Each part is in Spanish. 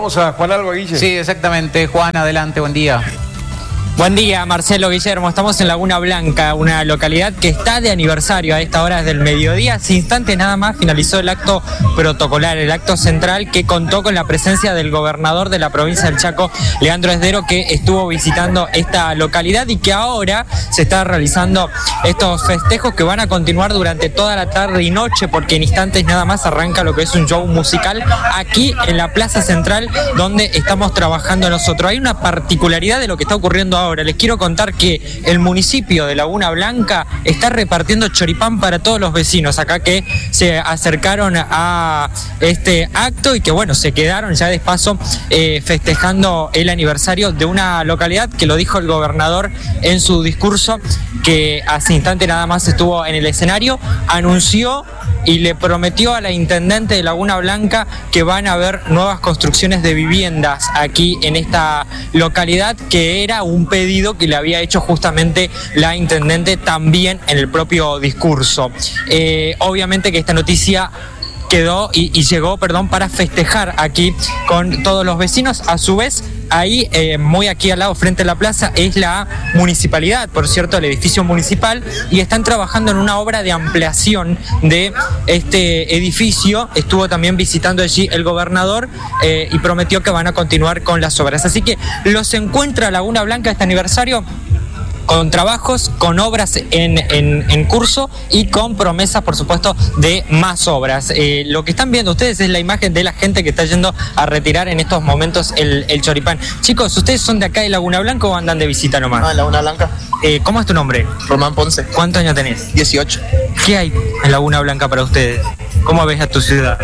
Saludamos a Juan Alba, Guille. Sí, exactamente. Juan, adelante, buen día. Buen día, Marcelo, Guillermo. Estamos en Laguna Blanca, una localidad que está de aniversario a esta hora del mediodía. Hace instantes nada más finalizó el acto protocolar, el acto central, que contó con la presencia del gobernador de la provincia del Chaco, Leandro Esdero, que estuvo visitando esta localidad y que ahora se está realizando estos festejos que van a continuar durante toda la tarde y noche, porque en instantes nada más arranca lo que es un show musical aquí en la Plaza Central, donde estamos trabajando nosotros. Hay una particularidad de lo que está ocurriendo ahora. Les quiero contar que el municipio de Laguna Blanca está repartiendo choripán para todos los vecinos acá que se acercaron a este acto y que bueno, se quedaron ya de paso festejando el aniversario de una localidad que lo dijo el gobernador en su discurso, que hace instante nada más estuvo en el escenario, anunció y le prometió a la intendente de Laguna Blanca que van a haber nuevas construcciones de viviendas aquí en esta localidad, que era un pedido que le había hecho justamente la intendente también en el propio discurso. Obviamente que esta noticia quedó y llegó, para festejar aquí con todos los vecinos. A su vez, ahí, muy aquí al lado, frente a la plaza, es la municipalidad, por cierto, el edificio municipal, y están trabajando en una obra de ampliación de este edificio. Estuvo también visitando allí el gobernador y prometió que van a continuar con las obras. Así que los encuentra Laguna Blanca este aniversario con trabajos, con obras en curso y con promesas, por supuesto, de más obras. Lo que están viendo ustedes es la imagen de la gente que está yendo a retirar en estos momentos el choripán. Chicos, ¿ustedes son de acá de Laguna Blanca o andan de visita nomás? No, en Laguna Blanca. ¿Cómo es tu nombre? Román Ponce. ¿Cuántos años tenés? 18. ¿Qué hay en Laguna Blanca para ustedes? ¿Cómo ves a tu ciudad?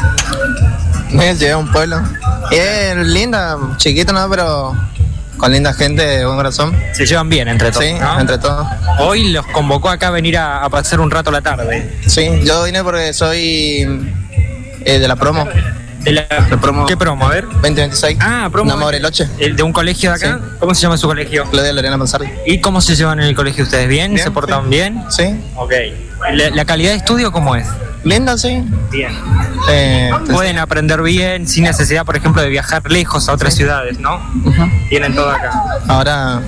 Llegué a un pueblo. Es linda, chiquito, ¿no? Pero con linda gente, de buen corazón. Se llevan bien entre todos, Sí, ¿no? entre todos. Hoy los convocó acá a venir a pasar un rato la tarde. Sí, yo vine porque soy de la promo. ¿De promo? ¿Qué promo? A ver. 2026. Ah, promo. Una Bariloche. ¿De un colegio de acá? Sí. ¿Cómo se llama su colegio? Claudia Lorena Ponsardi. ¿Y cómo se llevan en el colegio ustedes? ¿Bien? Bien, ¿Se portan sí. bien? Sí. Ok. ¿La calidad de estudio cómo es? Linda, sí. Bien. Pues, Pueden aprender bien, sin necesidad, por ejemplo, de viajar lejos a otras ciudades, ¿no? Tienen todo acá. ahora,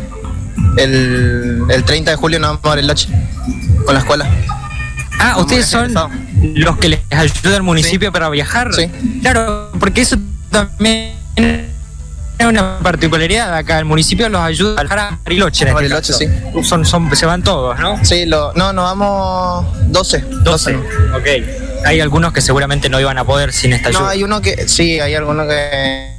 el 30 de julio nos vamos a Bariloche con la escuela. Ah, ustedes son los que les ayuda el municipio para viajar. Sí. Claro, porque eso también es una particularidad acá. El municipio los ayuda a viajar a Bariloche. En este Bariloche, caso. sí. Se van todos, ¿no? Sí, nos vamos 12. 12. Ok. Hay algunos que seguramente no iban a poder sin esta ayuda. No, hay uno que, sí, hay algunos que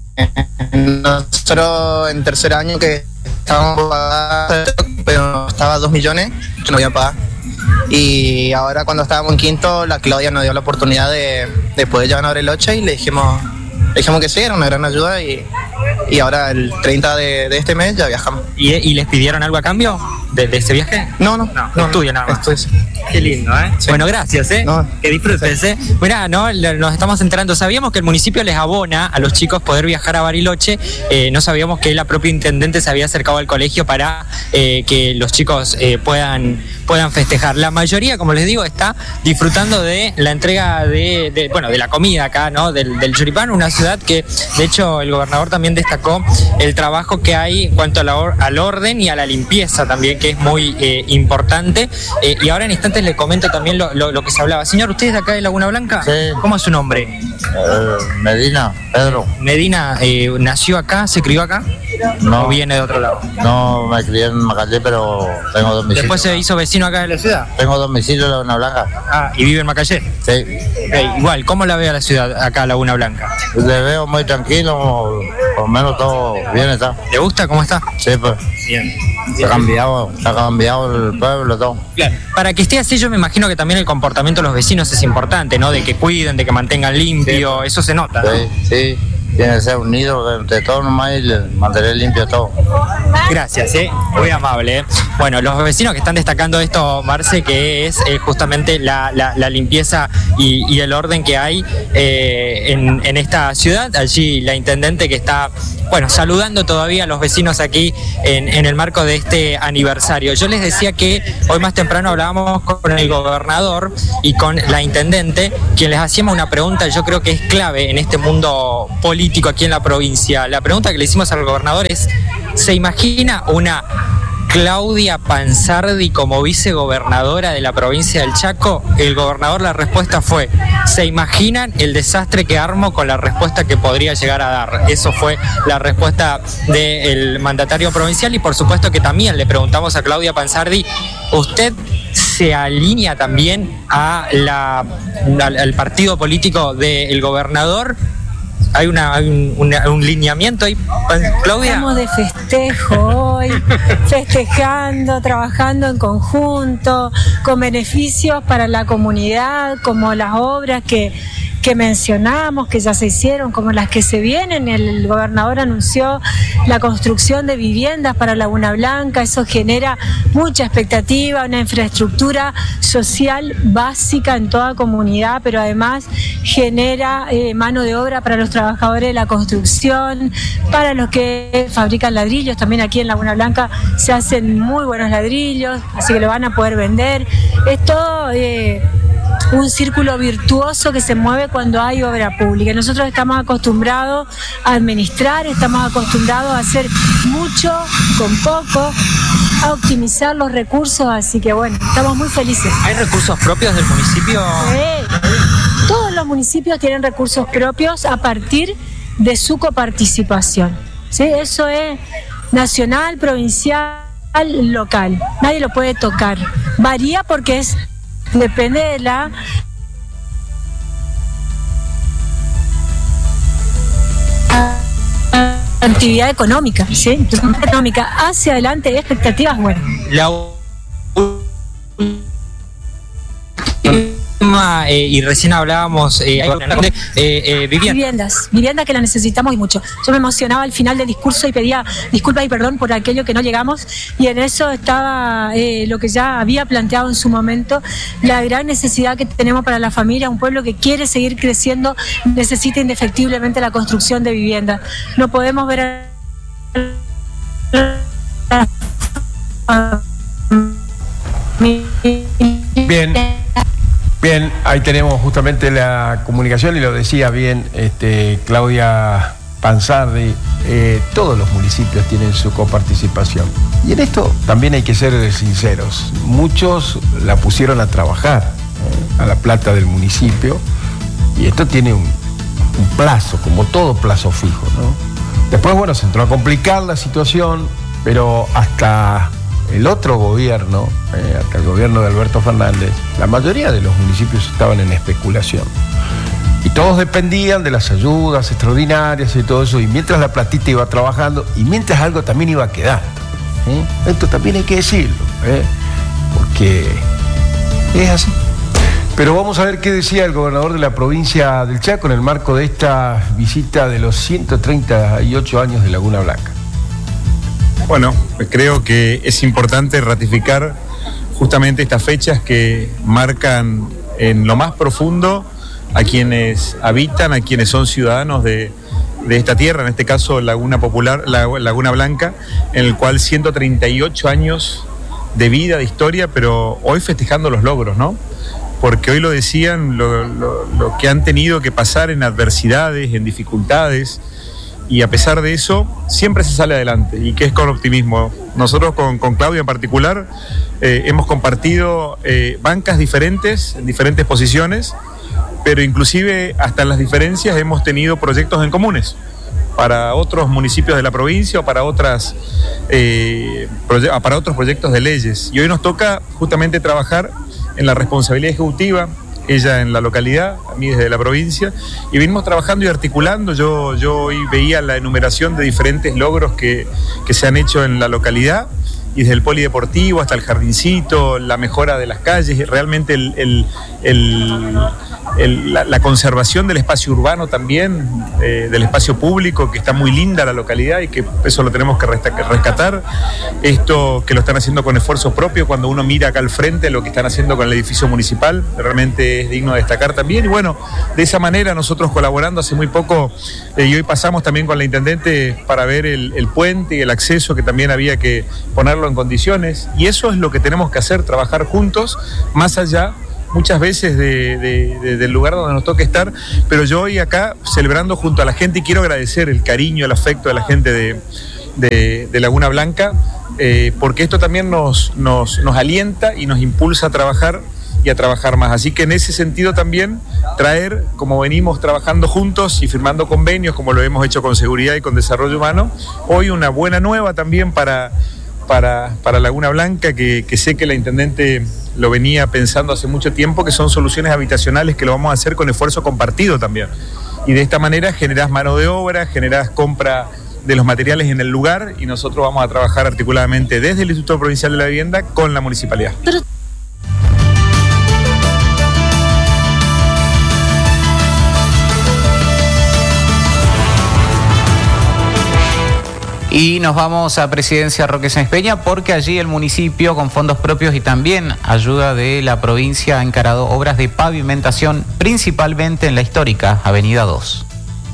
nosotros en tercer año que estábamos pagando, pero estaba 2 millones, yo no voy a pagar. Y ahora cuando estábamos en quinto, la Claudia nos dio la oportunidad de poder llevar a Bariloche y le dijimos que sí, era una gran ayuda y ahora el 30 de este mes ya viajamos. ¿Y les pidieron algo a cambio de este viaje? No Estudio nada más. Estudio. Qué lindo, ¿eh? Sí. Bueno, gracias, ¿eh? No, que disfrutes, ¿eh? Mirá, ¿no? Nos estamos enterando. Sabíamos que el municipio les abona a los chicos poder viajar a Bariloche. No sabíamos que la propia intendente se había acercado al colegio para que los chicos puedan festejar. La mayoría, como les digo, está disfrutando de la entrega de la comida acá, ¿no? Del choripán, una ciudad que, de hecho, el gobernador también destacó el trabajo que hay en cuanto al orden y a la limpieza también, que es muy importante. Y ahora en instantes le comento también lo que se hablaba. Señor, ¿usted es de acá de Laguna Blanca? Sí. ¿Cómo es su nombre? Medina, Pedro. Medina, ¿nació acá? ¿Se crió acá? No. ¿O viene de otro lado? No me crié en Macallé, pero tengo domicilio. ¿Después se hizo vecino acá de la ciudad? Tengo domicilio en Laguna Blanca. Ah, ¿y vive en Macallé? Sí. Okay, igual, ¿cómo la ve a la ciudad acá, Laguna Blanca? Le veo muy tranquilo, por lo menos todo bien está. ¿Le gusta? ¿Cómo está? Sí, pues. Bien. Se ha cambiado el pueblo, todo. Claro. Para que esté así, yo me imagino que también el comportamiento de los vecinos es importante, ¿no? De que cuiden, de que mantengan limpio, sí. Eso se nota, ¿no? Sí, sí. Tiene que ser unido entre todos nomás y mantener limpio todo. Gracias, muy amable. Bueno, los vecinos que están destacando esto, Marce, que es justamente la limpieza y el orden que hay en esta ciudad. Allí la intendente que está, saludando todavía a los vecinos aquí en el marco de este aniversario. Yo les decía que hoy más temprano hablábamos con el gobernador y con la intendente, quien les hacíamos una pregunta, yo creo que es clave en este mundo político, político aquí en la provincia. La pregunta que le hicimos al gobernador es, ¿se imagina una Claudia Pansardi como vicegobernadora de la provincia del Chaco? El gobernador, la respuesta fue: ¿se imaginan el desastre que armo con la respuesta que podría llegar a dar? Eso fue la respuesta del mandatario provincial. Y por supuesto que también le preguntamos a Claudia Pansardi, ¿usted se alinea también al partido político del gobernador? ¿Hay un lineamiento ahí, Claudia? Estamos de festejo hoy, festejando, trabajando en conjunto, con beneficios para la comunidad, como las obras que mencionamos, que ya se hicieron, como las que se vienen. El gobernador anunció la construcción de viviendas para Laguna Blanca. Eso genera mucha expectativa, una infraestructura social básica en toda comunidad, pero además genera mano de obra para los trabajadores de la construcción, para los que fabrican ladrillos. También aquí en Laguna Blanca se hacen muy buenos ladrillos, así que lo van a poder vender. Es todo un círculo virtuoso que se mueve cuando hay obra pública. Nosotros estamos acostumbrados a administrar, estamos acostumbrados a hacer mucho con poco, a optimizar los recursos, así que bueno, estamos muy felices. ¿Hay recursos propios del municipio? Todos los municipios tienen recursos propios a partir de su coparticipación. ¿Sí? Eso es nacional, provincial, local. Nadie lo puede tocar. Varía porque depende de la actividad económica, ¿sí? Entonces, económica hacia adelante, expectativas, bueno. Y recién hablábamos viviendas que las necesitamos y mucho. Yo me emocionaba al final del discurso y pedía disculpas y perdón por aquello que no llegamos, y en eso estaba lo que ya había planteado en su momento, la gran necesidad que tenemos para la familia. Un pueblo que quiere seguir creciendo necesita indefectiblemente la construcción de viviendas. No podemos ver Bien, ahí tenemos justamente la comunicación y lo decía bien Claudia Pansardi. Todos los municipios tienen su coparticipación. Y en esto también hay que ser sinceros. Muchos la pusieron a trabajar a la plata del municipio, y esto tiene un plazo, como todo plazo fijo, ¿no? Después, bueno, se entró a complicar la situación, pero hasta el otro gobierno, hasta el gobierno de Alberto Fernández, la mayoría de los municipios estaban en especulación. Y todos dependían de las ayudas extraordinarias y todo eso, y mientras la platita iba trabajando, y mientras algo también iba quedando. Esto también hay que decirlo, porque es así. Pero vamos a ver qué decía el gobernador de la provincia del Chaco en el marco de esta visita de los 138 años de Laguna Blanca. Bueno, creo que es importante ratificar justamente estas fechas que marcan en lo más profundo a quienes habitan, a quienes son ciudadanos de esta tierra, en este caso Laguna Popular, Laguna Blanca, en el cual 138 años de vida, de historia, pero hoy festejando los logros, ¿no? Porque hoy lo decían, lo que han tenido que pasar en adversidades, en dificultades, y a pesar de eso, siempre se sale adelante, y que es con optimismo. Nosotros con Claudia en particular hemos compartido bancas diferentes, en diferentes posiciones, pero inclusive hasta en las diferencias hemos tenido proyectos en comunes para otros municipios de la provincia o para otros proyectos de leyes. Y hoy nos toca justamente trabajar en la responsabilidad ejecutiva, ella en la localidad, a mí desde la provincia, y venimos trabajando y articulando. Yo hoy veía la enumeración de diferentes logros que se han hecho en la localidad, y desde el polideportivo hasta el jardincito, la mejora de las calles, realmente la conservación del espacio urbano también, del espacio público, que está muy linda la localidad y que eso lo tenemos que rescatar. Esto que lo están haciendo con esfuerzo propio, cuando uno mira acá al frente lo que están haciendo con el edificio municipal, realmente es digno de destacar también. Y bueno, de esa manera nosotros colaborando hace muy poco, y hoy pasamos también con la intendente para ver el puente y el acceso, que también había que ponerlo en condiciones, y eso es lo que tenemos que hacer, trabajar juntos, más allá muchas veces del lugar donde nos toca estar, pero yo hoy acá celebrando junto a la gente y quiero agradecer el cariño, el afecto de la gente de Laguna Blanca, porque esto también nos alienta y nos impulsa a trabajar y a trabajar más. Así que en ese sentido también traer, como venimos trabajando juntos y firmando convenios, como lo hemos hecho con Seguridad y con Desarrollo Humano, hoy una buena nueva también para Laguna Blanca, que sé que la Intendente lo venía pensando hace mucho tiempo, que son soluciones habitacionales que lo vamos a hacer con esfuerzo compartido también. Y de esta manera generás mano de obra, generás compra de los materiales en el lugar y nosotros vamos a trabajar articuladamente desde el Instituto Provincial de la Vivienda con la Municipalidad. Y nos vamos a Presidencia Roque Sáenz Peña porque allí el municipio, con fondos propios y también ayuda de la provincia, ha encarado obras de pavimentación, principalmente en la histórica Avenida 2.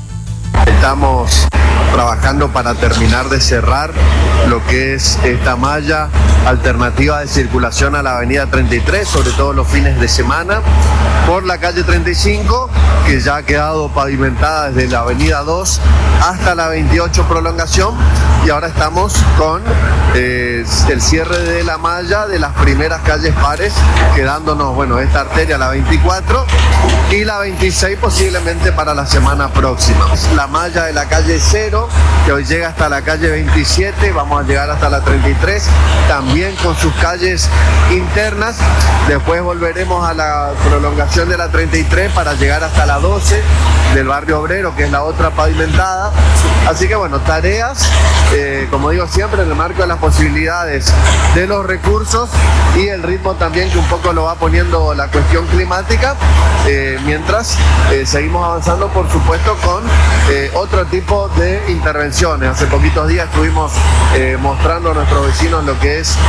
Estamos trabajando para terminar de cerrar lo que es esta malla alternativa de circulación a la avenida 33, sobre todo los fines de semana, por la calle 35, que ya ha quedado pavimentada desde la avenida 2 hasta la 28 prolongación, y ahora estamos con el cierre de la malla de las primeras calles pares, quedándonos, esta arteria, la 24, y la 26 posiblemente para la semana próxima. La malla de la calle 0, que hoy llega hasta la calle 27, vamos a llegar hasta la 33, también con sus calles internas. Después volveremos a la prolongación de la 33 para llegar hasta la 12 del barrio obrero, que es la otra pavimentada. Así que tareas, como digo siempre, en el marco de las posibilidades de los recursos y el ritmo también que un poco lo va poniendo la cuestión climática, mientras seguimos avanzando, por supuesto, con otro tipo de intervenciones. Hace poquitos días estuvimos mostrando a nuestros vecinos lo que es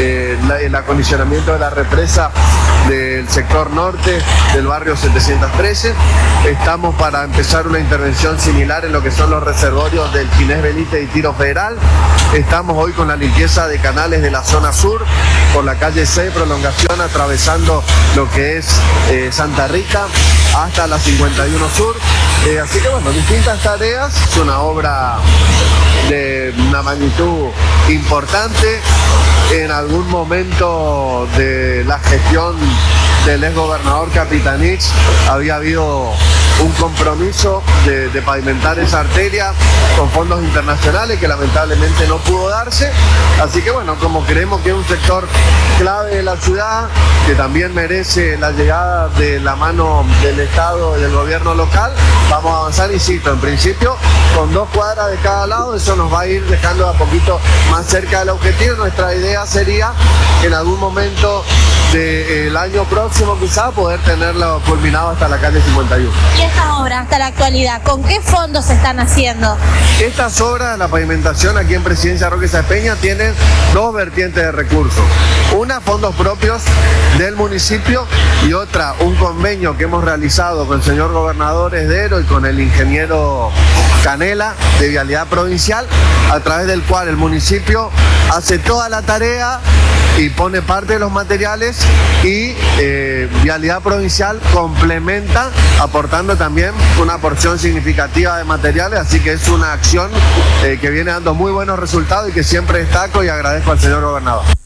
el acondicionamiento de la represa del sector norte del barrio 713. Estamos para empezar una intervención similar en lo que son los reservorios del Ginés Benítez y Tiro Federal. Estamos hoy con la limpieza de canales de la zona sur, por la calle 6, prolongación, atravesando lo que es Santa Rita hasta la 51 Sur. Así que distintas tareas. Es una obra de una magnitud importante. En algún momento de la gestión del exgobernador Capitanich había habido un compromiso de pavimentar esa arteria con fondos internacionales que lamentablemente no pudo darse. Así que como creemos que es un sector clave de la ciudad, que también merece la llegada de la mano del Estado y del gobierno local, vamos a avanzar, insisto, en principio con 2 cuadras de cada lado. Eso nos va a ir dejando a poquito más cerca del objetivo. Nuestra idea sería en algún momento del año próximo quizá poder tenerlo culminado hasta la calle 51. ¿Y estas obras hasta la actualidad, con qué fondos se están haciendo? Estas obras, la pavimentación aquí en Presidencia Roque Sáenz Peña, tienen 2 vertientes de recursos. Una, fondos propios del municipio, y otra, un convenio que hemos realizado con el señor gobernador Esdero y con el ingeniero Canela de Vialidad Provincial, a través del cual el municipio hace toda la tarea y pone parte de los materiales, y Vialidad Provincial complementa aportando también una porción significativa de materiales. Así que es una acción que viene dando muy buenos resultados y que siempre destaco y agradezco al señor gobernador.